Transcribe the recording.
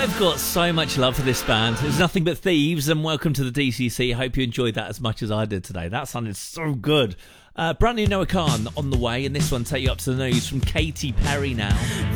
I've got so much love for this band. It's Nothing But Thieves, and welcome to the DCC. Hope you enjoyed that as much as I did today. That sounded so good. Brand new Noah Khan on the way, and this one take you up to the news from Katy Perry now.